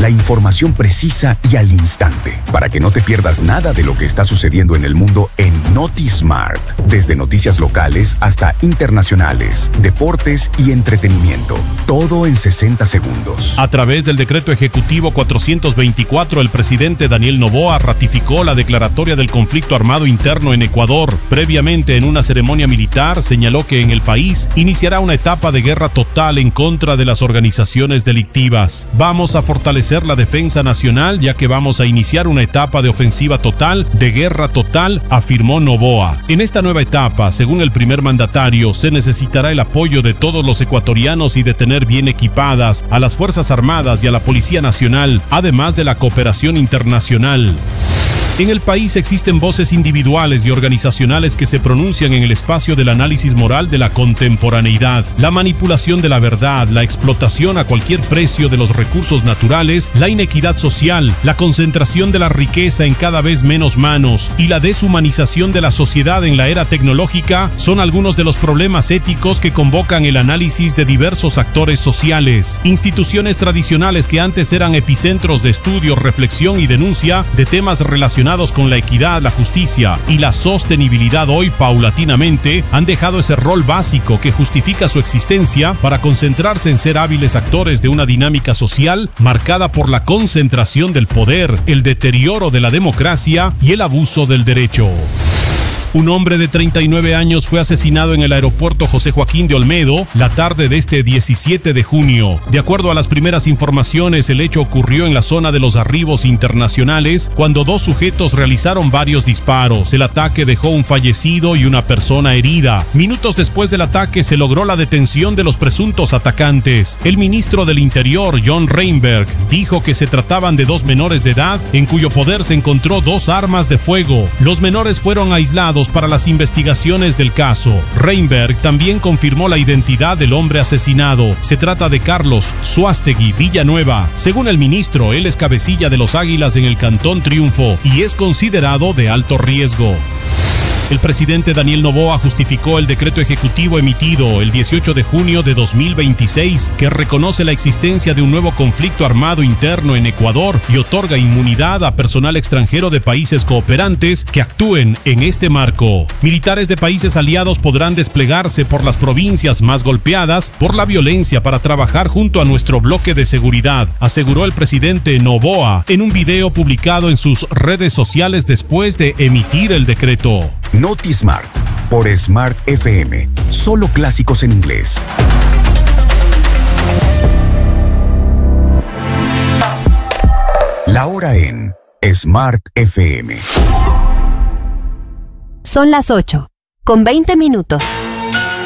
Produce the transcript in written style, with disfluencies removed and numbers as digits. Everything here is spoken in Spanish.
La información precisa y al instante, para que no te pierdas nada de lo que está sucediendo en el mundo en NotiSmart. Desde noticias locales hasta internacionales, deportes y entretenimiento. Todo en 60 segundos. A través del decreto ejecutivo 424, el presidente Daniel Noboa ratificó la declaratoria del conflicto armado interno en Ecuador. Previamente, en una ceremonia militar, señaló que en el país iniciará una etapa de guerra total en contra de las organizaciones delictivas. Vamos a fortalecer la defensa nacional, ya que vamos a iniciar una etapa de ofensiva total, de guerra total, afirmó Noboa. En esta nueva etapa, según el primer mandatario, se necesitará el apoyo de todos los ecuatorianos y de tener bien equipadas a las Fuerzas Armadas y a la Policía Nacional, además de la cooperación internacional. En el país existen voces individuales y organizacionales que se pronuncian en el espacio del análisis moral de la contemporaneidad, la manipulación de la verdad, la explotación a cualquier precio de los recursos naturales, la inequidad social, la concentración de la riqueza en cada vez menos manos y la deshumanización de la sociedad en la era tecnológica son algunos de los problemas éticos que convocan el análisis de diversos actores sociales. Instituciones tradicionales que antes eran epicentros de estudio, reflexión y denuncia de temas relacionados con la equidad, la justicia y la sostenibilidad hoy paulatinamente han dejado ese rol básico que justifica su existencia para concentrarse en ser hábiles actores de una dinámica social marcada por la concentración del poder, el deterioro de la democracia y el abuso del derecho. Un hombre de 39 años fue asesinado en el aeropuerto José Joaquín de Olmedo la tarde de este 17 de junio. De acuerdo a las primeras informaciones, el hecho ocurrió en la zona de los arribos internacionales cuando dos sujetos realizaron varios disparos. El ataque dejó un fallecido y una persona herida. Minutos después del ataque se logró la detención de los presuntos atacantes. El ministro del Interior, John Reinberg, dijo que se trataban de dos menores de edad en cuyo poder se encontró dos armas de fuego. Los menores fueron aislados para las investigaciones del caso. Reinberg también confirmó la identidad del hombre asesinado. Se trata de Carlos Suástegui Villanueva. Según el ministro, él es cabecilla de los Águilas en el Cantón Triunfo y es considerado de alto riesgo. El presidente Daniel Noboa justificó el decreto ejecutivo emitido el 18 de junio de 2026 que reconoce la existencia de un nuevo conflicto armado interno en Ecuador y otorga inmunidad a personal extranjero de países cooperantes que actúen en este marco. Militares de países aliados podrán desplegarse por las provincias más golpeadas por la violencia para trabajar junto a nuestro bloque de seguridad, aseguró el presidente Noboa en un video publicado en sus redes sociales después de emitir el decreto. NotiSmart, por Smart FM. Solo clásicos en inglés. La hora en Smart FM. Son las 8:20.